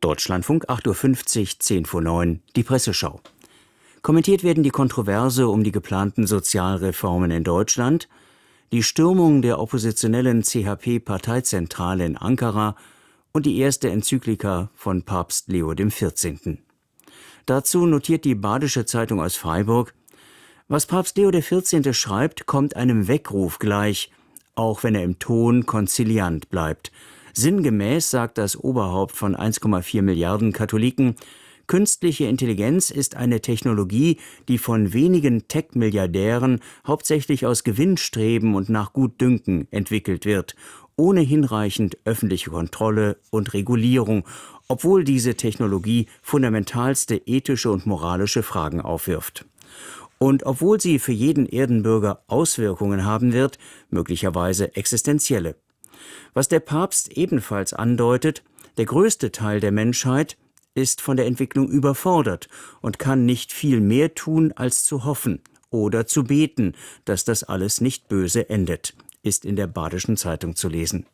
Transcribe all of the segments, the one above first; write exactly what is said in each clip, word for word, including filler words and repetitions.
Deutschlandfunk, acht Uhr fünfzig, zehn vor neun, die Presseschau. Kommentiert werden die Kontroverse um die geplanten Sozialreformen in Deutschland, die Stürmung der oppositionellen C H P-Parteizentrale in Ankara und die erste Enzyklika von Papst Leo der vierzehnte. Dazu notiert die Badische Zeitung aus Freiburg: Was Papst Leo der vierzehnte schreibt, kommt einem Weckruf gleich, auch wenn er im Ton konziliant bleibt. Sinngemäß sagt das Oberhaupt von eins Komma vier Milliarden Katholiken, künstliche Intelligenz ist eine Technologie, die von wenigen Tech-Milliardären hauptsächlich aus Gewinnstreben und nach Gutdünken entwickelt wird, ohne hinreichend öffentliche Kontrolle und Regulierung, obwohl diese Technologie fundamentalste ethische und moralische Fragen aufwirft. Und obwohl sie für jeden Erdenbürger Auswirkungen haben wird, möglicherweise existenzielle. Was der Papst ebenfalls andeutet: Der größte Teil der Menschheit ist von der Entwicklung überfordert und kann nicht viel mehr tun, als zu hoffen oder zu beten, dass das alles nicht böse endet, ist in der Badischen Zeitung zu lesen.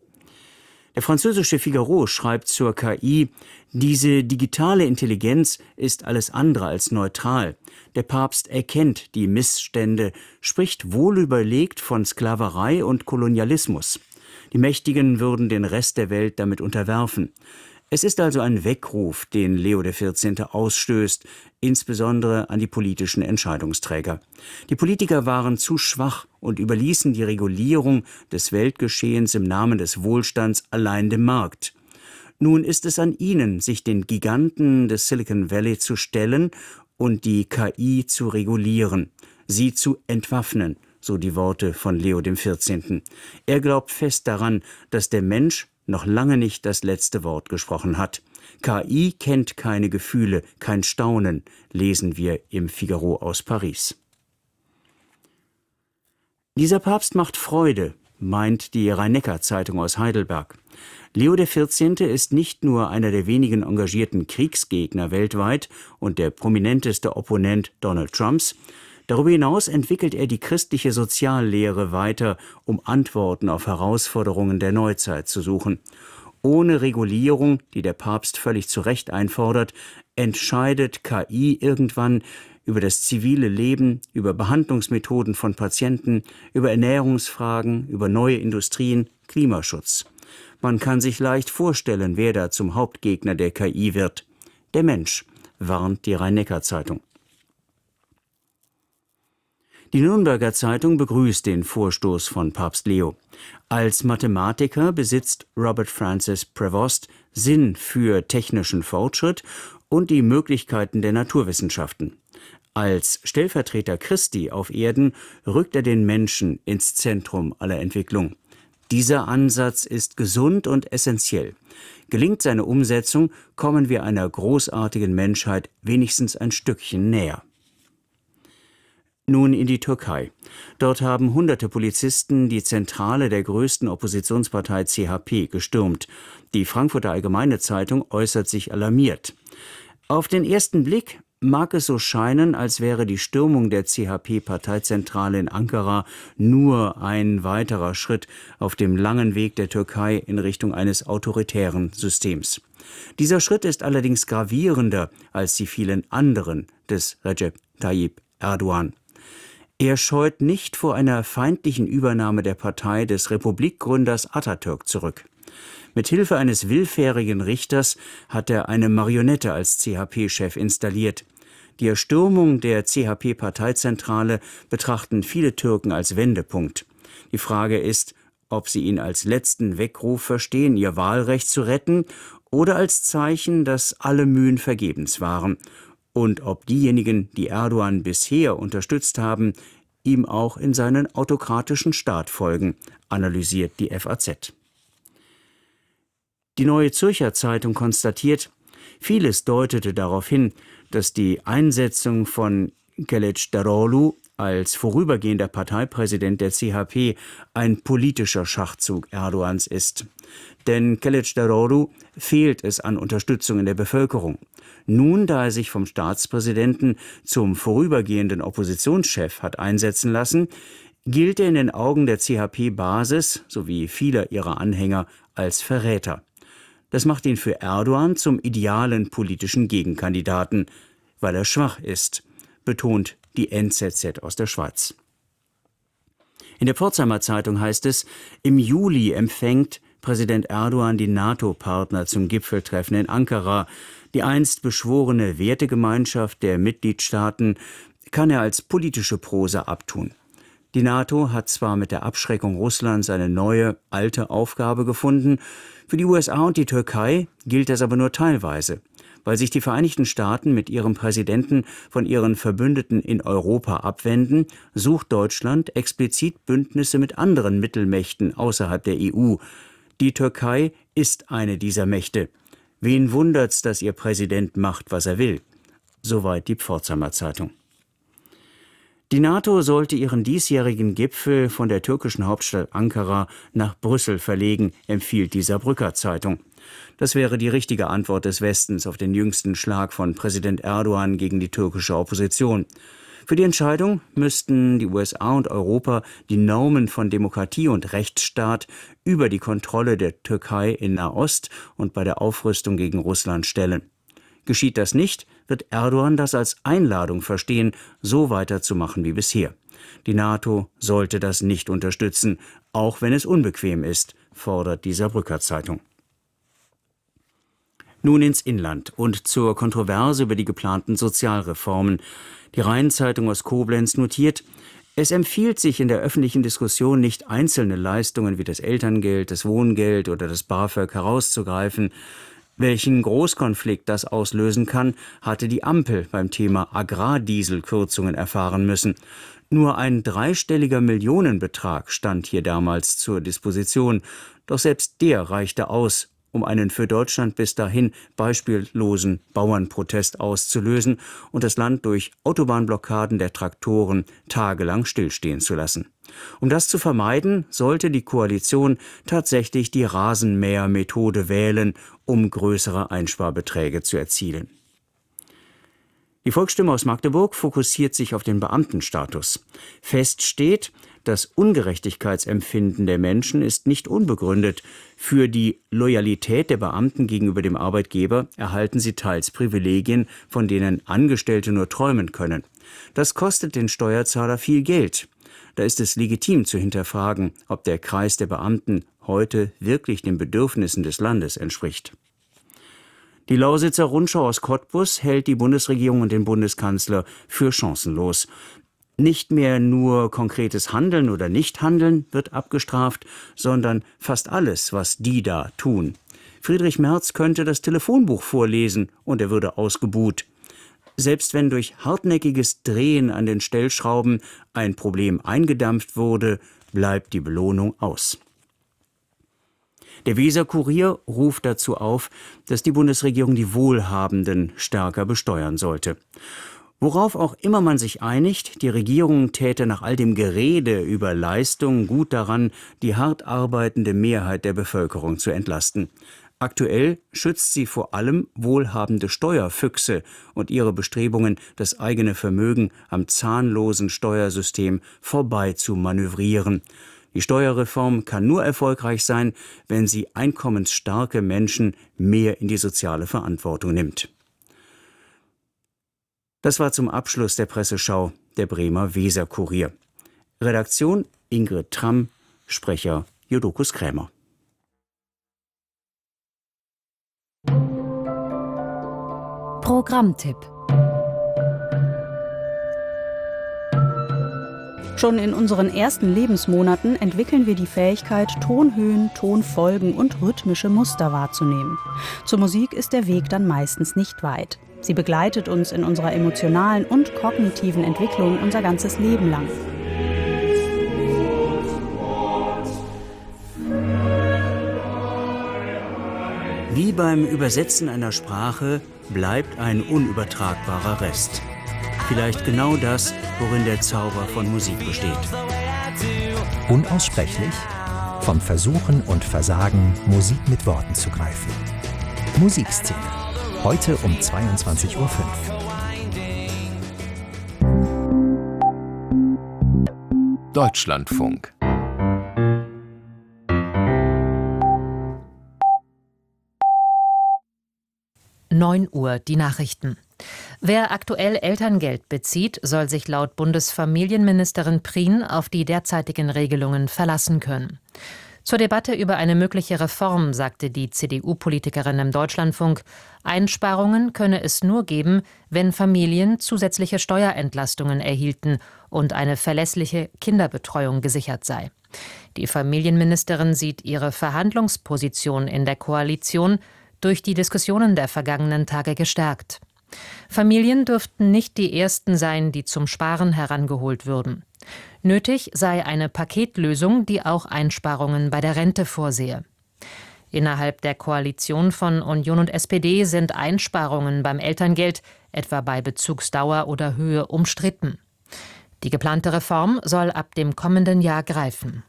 Der französische Figaro schreibt zur K I: Diese digitale Intelligenz ist alles andere als neutral. Der Papst erkennt die Missstände, spricht wohlüberlegt von Sklaverei und Kolonialismus. Die Mächtigen würden den Rest der Welt damit unterwerfen. Es ist also ein Weckruf, den Leo der vierzehnte ausstößt, insbesondere an die politischen Entscheidungsträger. Die Politiker waren zu schwach und überließen die Regulierung des Weltgeschehens im Namen des Wohlstands allein dem Markt. Nun ist es an ihnen, sich den Giganten des Silicon Valley zu stellen und die K I zu regulieren, sie zu entwaffnen, so die Worte von Leo dem vierzehnten. Er glaubt fest daran, dass der Mensch noch lange nicht das letzte Wort gesprochen hat. K I kennt keine Gefühle, kein Staunen, lesen wir im Figaro aus Paris. Dieser Papst macht Freude, meint die Rhein-Neckar-Zeitung aus Heidelberg. Leo der vierzehnte ist nicht nur einer der wenigen engagierten Kriegsgegner weltweit und der prominenteste Opponent Donald Trumps. Darüber hinaus entwickelt er die christliche Soziallehre weiter, um Antworten auf Herausforderungen der Neuzeit zu suchen. Ohne Regulierung, die der Papst völlig zu Recht einfordert, entscheidet K I irgendwann über das zivile Leben, über Behandlungsmethoden von Patienten, über Ernährungsfragen, über neue Industrien, Klimaschutz. Man kann sich leicht vorstellen, wer da zum Hauptgegner der K I wird. Der Mensch, warnt die Rhein-Neckar-Zeitung. Die Nürnberger Zeitung begrüßt den Vorstoß von Papst Leo. Als Mathematiker besitzt Robert Francis Prevost Sinn für technischen Fortschritt und die Möglichkeiten der Naturwissenschaften. Als Stellvertreter Christi auf Erden rückt er den Menschen ins Zentrum aller Entwicklung. Dieser Ansatz ist gesund und essentiell. Gelingt seine Umsetzung, kommen wir einer großartigen Menschheit wenigstens ein Stückchen näher. Nun in die Türkei. Dort haben hunderte Polizisten die Zentrale der größten Oppositionspartei C H P gestürmt. Die Frankfurter Allgemeine Zeitung äußert sich alarmiert. Auf den ersten Blick mag es so scheinen, als wäre die Stürmung der C H P-Parteizentrale in Ankara nur ein weiterer Schritt auf dem langen Weg der Türkei in Richtung eines autoritären Systems. Dieser Schritt ist allerdings gravierender als die vielen anderen des Recep Tayyip Erdogan. Er scheut nicht vor einer feindlichen Übernahme der Partei des Republikgründers Atatürk zurück. Mit Hilfe eines willfährigen Richters hat er eine Marionette als C H P-Chef installiert. Die Erstürmung der C H P-Parteizentrale betrachten viele Türken als Wendepunkt. Die Frage ist, ob sie ihn als letzten Weckruf verstehen, ihr Wahlrecht zu retten, oder als Zeichen, dass alle Mühen vergebens waren. Und ob diejenigen, die Erdogan bisher unterstützt haben, ihm auch in seinen autokratischen Staat folgen, analysiert die F A Z. Die Neue Zürcher Zeitung konstatiert: Vieles deutete darauf hin, dass die Einsetzung von Kılıçdaroğlu als vorübergehender Parteipräsident der C H P ein politischer Schachzug Erdogans ist. Denn Kılıçdaroğlu fehlt es an Unterstützung in der Bevölkerung. Nun, da er sich vom Staatspräsidenten zum vorübergehenden Oppositionschef hat einsetzen lassen, gilt er in den Augen der C H P-Basis sowie vieler ihrer Anhänger als Verräter. Das macht ihn für Erdogan zum idealen politischen Gegenkandidaten, weil er schwach ist, betont die N Z Z aus der Schweiz. In der Pforzheimer Zeitung heißt es, im Juli empfängt Präsident Erdogan die NATO-Partner zum Gipfeltreffen in Ankara. Die einst beschworene Wertegemeinschaft der Mitgliedstaaten kann er als politische Prosa abtun. Die NATO hat zwar mit der Abschreckung Russlands eine neue, alte Aufgabe gefunden, für die U S A und die Türkei gilt das aber nur teilweise. Weil sich die Vereinigten Staaten mit ihrem Präsidenten von ihren Verbündeten in Europa abwenden, sucht Deutschland explizit Bündnisse mit anderen Mittelmächten außerhalb der E U. Die Türkei ist eine dieser Mächte. Wen wundert's, dass ihr Präsident macht, was er will? Soweit die Pforzheimer Zeitung. Die NATO sollte ihren diesjährigen Gipfel von der türkischen Hauptstadt Ankara nach Brüssel verlegen, empfiehlt die Saarbrücker Zeitung. Das wäre die richtige Antwort des Westens auf den jüngsten Schlag von Präsident Erdogan gegen die türkische Opposition. Für die Entscheidung müssten die U S A und Europa die Normen von Demokratie und Rechtsstaat über die Kontrolle der Türkei in Nahost und bei der Aufrüstung gegen Russland stellen. Geschieht das nicht, wird Erdogan das als Einladung verstehen, so weiterzumachen wie bisher. Die NATO sollte das nicht unterstützen, auch wenn es unbequem ist, fordert die Saarbrücker Zeitung. Nun ins Inland und zur Kontroverse über die geplanten Sozialreformen. Die Rhein-Zeitung aus Koblenz notiert, es empfiehlt sich in der öffentlichen Diskussion nicht einzelne Leistungen wie das Elterngeld, das Wohngeld oder das BAföG herauszugreifen. Welchen Großkonflikt das auslösen kann, hatte die Ampel beim Thema Agrardieselkürzungen erfahren müssen. Nur ein dreistelliger Millionenbetrag stand hier damals zur Disposition. Doch selbst der reichte aus, um einen für Deutschland bis dahin beispiellosen Bauernprotest auszulösen und das Land durch Autobahnblockaden der Traktoren tagelang stillstehen zu lassen. Um das zu vermeiden, sollte die Koalition tatsächlich die Rasenmähermethode wählen, um größere Einsparbeträge zu erzielen. Die Volksstimme aus Magdeburg fokussiert sich auf den Beamtenstatus. Fest steht, das Ungerechtigkeitsempfinden der Menschen ist nicht unbegründet. Für die Loyalität der Beamten gegenüber dem Arbeitgeber erhalten sie teils Privilegien, von denen Angestellte nur träumen können. Das kostet den Steuerzahler viel Geld. Da ist es legitim zu hinterfragen, ob der Kreis der Beamten heute wirklich den Bedürfnissen des Landes entspricht. Die Lausitzer Rundschau aus Cottbus hält die Bundesregierung und den Bundeskanzler für chancenlos. Nicht mehr nur konkretes Handeln oder Nichthandeln wird abgestraft, sondern fast alles, was die da tun. Friedrich Merz könnte das Telefonbuch vorlesen und er würde ausgebuht. Selbst wenn durch hartnäckiges Drehen an den Stellschrauben ein Problem eingedampft wurde, bleibt die Belohnung aus. Der Weser-Kurier ruft dazu auf, dass die Bundesregierung die Wohlhabenden stärker besteuern sollte. Worauf auch immer man sich einigt, die Regierung täte nach all dem Gerede über Leistung gut daran, die hart arbeitende Mehrheit der Bevölkerung zu entlasten. Aktuell schützt sie vor allem wohlhabende Steuerfüchse und ihre Bestrebungen, das eigene Vermögen am zahnlosen Steuersystem vorbei zu manövrieren. Die Steuerreform kann nur erfolgreich sein, wenn sie einkommensstarke Menschen mehr in die soziale Verantwortung nimmt. Das war zum Abschluss der Presseschau der Bremer Weser-Kurier. Redaktion Ingrid Tramm, Sprecher Jodokus Krämer. Programmtipp. Schon in unseren ersten Lebensmonaten entwickeln wir die Fähigkeit, Tonhöhen, Tonfolgen und rhythmische Muster wahrzunehmen. Zur Musik ist der Weg dann meistens nicht weit. Sie begleitet uns in unserer emotionalen und kognitiven Entwicklung unser ganzes Leben lang. Wie beim Übersetzen einer Sprache bleibt ein unübertragbarer Rest. Vielleicht genau das, worin der Zauber von Musik besteht. Unaussprechlich? Vom Versuchen und Versagen, Musik mit Worten zu greifen. Musikszene. Heute um zweiundzwanzig Uhr fünf. Deutschlandfunk. neun Uhr die Nachrichten. Wer aktuell Elterngeld bezieht, soll sich laut Bundesfamilienministerin Prien auf die derzeitigen Regelungen verlassen können. Zur Debatte über eine mögliche Reform sagte die C D U-Politikerin im Deutschlandfunk, Einsparungen könne es nur geben, wenn Familien zusätzliche Steuerentlastungen erhielten und eine verlässliche Kinderbetreuung gesichert sei. Die Familienministerin sieht ihre Verhandlungsposition in der Koalition durch die Diskussionen der vergangenen Tage gestärkt. Familien dürften nicht die ersten sein, die zum Sparen herangeholt würden. Nötig sei eine Paketlösung, die auch Einsparungen bei der Rente vorsehe. Innerhalb der Koalition von Union und S P D sind Einsparungen beim Elterngeld, etwa bei Bezugsdauer oder Höhe, umstritten. Die geplante Reform soll ab dem kommenden Jahr greifen.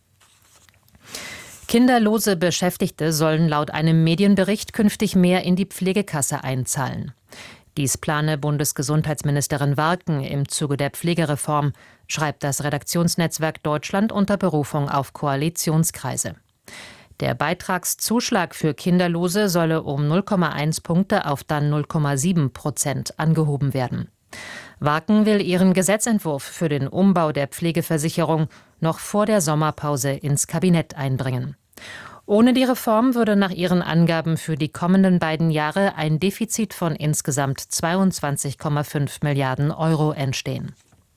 Kinderlose Beschäftigte sollen laut einem Medienbericht künftig mehr in die Pflegekasse einzahlen. Dies plane Bundesgesundheitsministerin Warken im Zuge der Pflegereform, schreibt das Redaktionsnetzwerk Deutschland unter Berufung auf Koalitionskreise. Der Beitragszuschlag für Kinderlose solle um null Komma eins Punkte auf dann null Komma sieben Prozent angehoben werden. Warken will ihren Gesetzentwurf für den Umbau der Pflegeversicherung noch vor der Sommerpause ins Kabinett einbringen. Ohne die Reform würde nach ihren Angaben für die kommenden beiden Jahre ein Defizit von insgesamt zweiundzwanzig Komma fünf Milliarden Euro entstehen.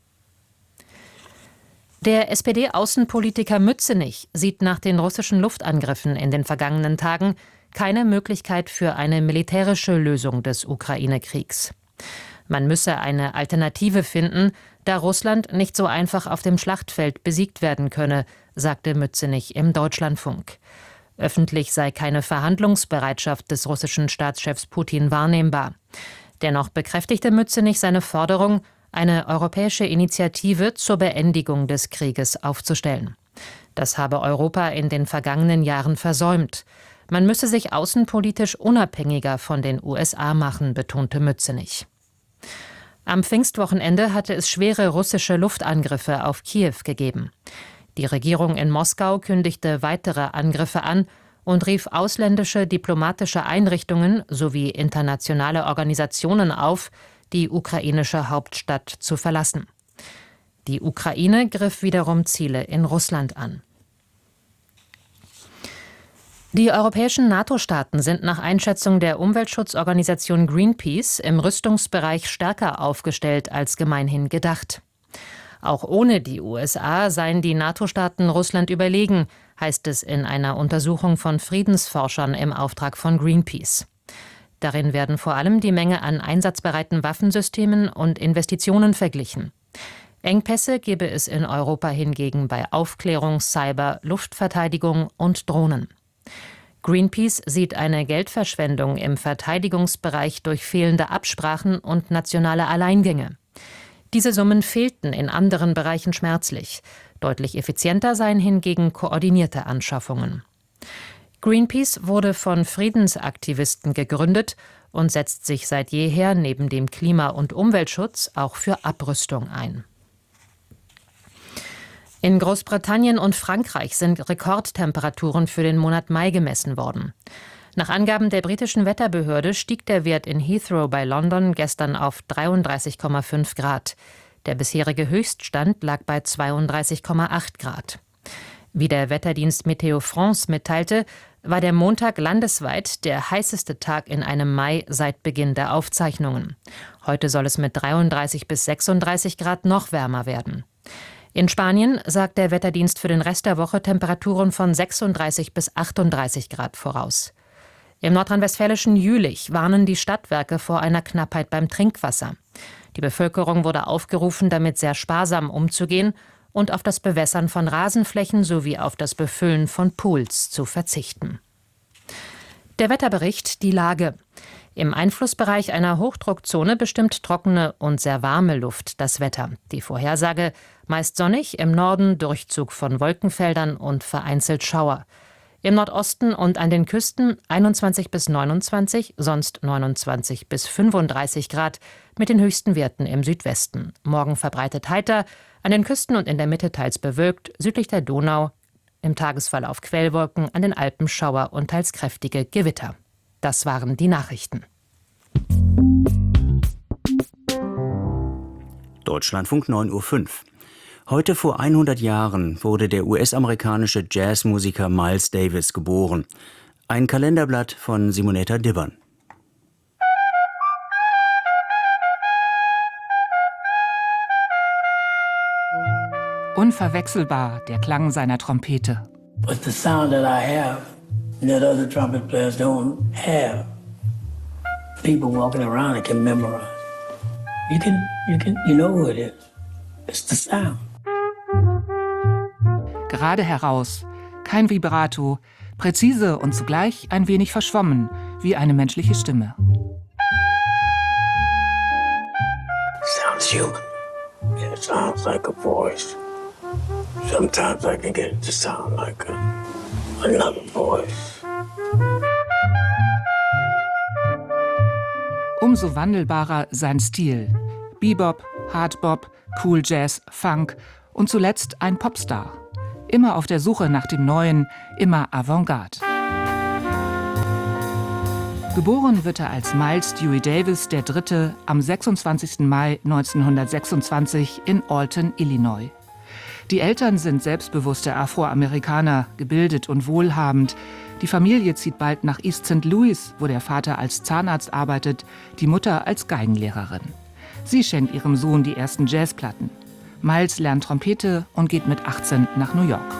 Der S P D-Außenpolitiker Mützenich sieht nach den russischen Luftangriffen in den vergangenen Tagen keine Möglichkeit für eine militärische Lösung des Ukraine-Kriegs. Man müsse eine Alternative finden, da Russland nicht so einfach auf dem Schlachtfeld besiegt werden könne, sagte Mützenich im Deutschlandfunk. Öffentlich sei keine Verhandlungsbereitschaft des russischen Staatschefs Putin wahrnehmbar. Dennoch bekräftigte Mützenich seine Forderung, eine europäische Initiative zur Beendigung des Krieges aufzustellen. Das habe Europa in den vergangenen Jahren versäumt. Man müsse sich außenpolitisch unabhängiger von den U S A machen, betonte Mützenich. Am Pfingstwochenende hatte es schwere russische Luftangriffe auf Kiew gegeben. Die Regierung in Moskau kündigte weitere Angriffe an und rief ausländische diplomatische Einrichtungen sowie internationale Organisationen auf, die ukrainische Hauptstadt zu verlassen. Die Ukraine griff wiederum Ziele in Russland an. Die europäischen NATO-Staaten sind nach Einschätzung der Umweltschutzorganisation Greenpeace im Rüstungsbereich stärker aufgestellt als gemeinhin gedacht. Auch ohne die U S A seien die NATO-Staaten Russland überlegen, heißt es in einer Untersuchung von Friedensforschern im Auftrag von Greenpeace. Darin werden vor allem die Menge an einsatzbereiten Waffensystemen und Investitionen verglichen. Engpässe gebe es in Europa hingegen bei Aufklärung, Cyber, Luftverteidigung und Drohnen. Greenpeace sieht eine Geldverschwendung im Verteidigungsbereich durch fehlende Absprachen und nationale Alleingänge. Diese Summen fehlten in anderen Bereichen schmerzlich. Deutlich effizienter seien hingegen koordinierte Anschaffungen. Greenpeace wurde von Friedensaktivisten gegründet und setzt sich seit jeher neben dem Klima- und Umweltschutz auch für Abrüstung ein. In Großbritannien und Frankreich sind Rekordtemperaturen für den Monat Mai gemessen worden. Nach Angaben der britischen Wetterbehörde stieg der Wert in Heathrow bei London gestern auf dreiunddreißig Komma fünf Grad. Der bisherige Höchststand lag bei zweiunddreißig Komma acht Grad. Wie der Wetterdienst Météo France mitteilte, war der Montag landesweit der heißeste Tag in einem Mai seit Beginn der Aufzeichnungen. Heute soll es mit dreiunddreißig bis sechsunddreißig Grad noch wärmer werden. In Spanien sagt der Wetterdienst für den Rest der Woche Temperaturen von sechsunddreißig bis achtunddreißig Grad voraus. Im nordrhein-westfälischen Jülich warnen die Stadtwerke vor einer Knappheit beim Trinkwasser. Die Bevölkerung wurde aufgerufen, damit sehr sparsam umzugehen und auf das Bewässern von Rasenflächen sowie auf das Befüllen von Pools zu verzichten. Der Wetterbericht, die Lage. Im Einflussbereich einer Hochdruckzone bestimmt trockene und sehr warme Luft das Wetter. Die Vorhersage: meist sonnig, im Norden Durchzug von Wolkenfeldern und vereinzelt Schauer. Im Nordosten und an den Küsten einundzwanzig bis neunundzwanzig, sonst neunundzwanzig bis fünfunddreißig Grad, mit den höchsten Werten im Südwesten. Morgen verbreitet heiter, an den Küsten und in der Mitte teils bewölkt, südlich der Donau im Tagesverlauf Quellwolken, an den Alpen Schauer und teils kräftige Gewitter. Das waren die Nachrichten. Deutschlandfunk neun Uhr fünf. Heute vor hundert Jahren wurde der U S-amerikanische Jazzmusiker Miles Davis geboren. Ein Kalenderblatt von Simonetta Dibbern. Unverwechselbar der Klang seiner Trompete. But the sound that I have that other trumpet players don't have. People walking around and can memorize. You can, you can, you know who it is. It's the sound. Gerade heraus, kein Vibrato, präzise und zugleich ein wenig verschwommen, wie eine menschliche Stimme. Sounds human. It sounds like a voice. Sometimes I can get it to sound like a, another voice. Umso wandelbarer sein Stil. Bebop, Hardbop, Cool Jazz, Funk und zuletzt ein Popstar. Immer auf der Suche nach dem Neuen, immer Avantgarde. Geboren wird er als Miles Dewey Davis der Dritte am sechsundzwanzigsten Mai neunzehnhundertsechsundzwanzig in Alton, Illinois. Die Eltern sind selbstbewusste Afroamerikaner, gebildet und wohlhabend. Die Familie zieht bald nach East Saint Louis, wo der Vater als Zahnarzt arbeitet, die Mutter als Geigenlehrerin. Sie schenkt ihrem Sohn die ersten Jazzplatten. Miles lernt Trompete und geht mit achtzehn nach New York.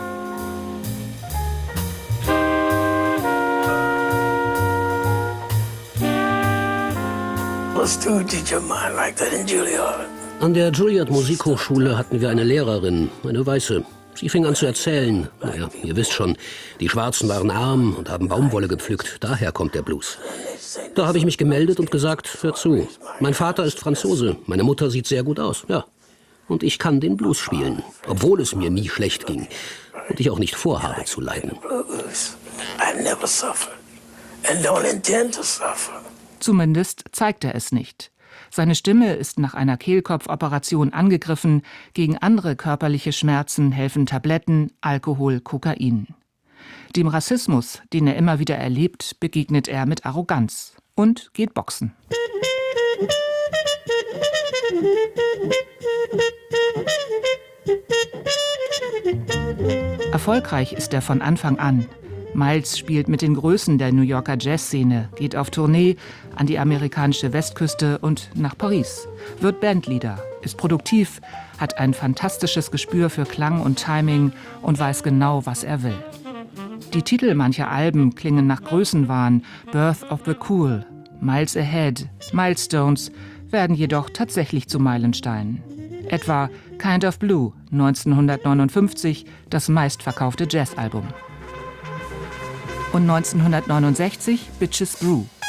Let's do teach your mind like that in Juilliard. An der Juilliard Musikhochschule hatten wir eine Lehrerin, eine Weiße. Sie fing an zu erzählen. Naja, ihr wisst schon, die Schwarzen waren arm und haben Baumwolle gepflückt. Daher kommt der Blues. Da habe ich mich gemeldet und gesagt, hör zu, mein Vater ist Franzose, meine Mutter sieht sehr gut aus, ja. Und ich kann den Blues spielen, obwohl es mir nie schlecht ging und ich auch nicht vorhabe zu leiden. Zumindest zeigt er es nicht. Seine Stimme ist nach einer Kehlkopfoperation angegriffen. Gegen andere körperliche Schmerzen helfen Tabletten, Alkohol, Kokain. Dem Rassismus, den er immer wieder erlebt, begegnet er mit Arroganz und geht boxen. Erfolgreich ist er von Anfang an. Miles spielt mit den Größen der New Yorker Jazzszene, geht auf Tournee an die amerikanische Westküste und nach Paris, wird Bandleader, ist produktiv, hat ein fantastisches Gespür für Klang und Timing und weiß genau, was er will. Die Titel mancher Alben klingen nach Größenwahn, Birth of the Cool, Miles Ahead, Milestones werden jedoch tatsächlich zu Meilensteinen. Etwa Kind of Blue, neunzehnhundertneunundfünfzig, das meistverkaufte Jazzalbum. Und neunzehnhundertneunundsechzig Bitches Brew.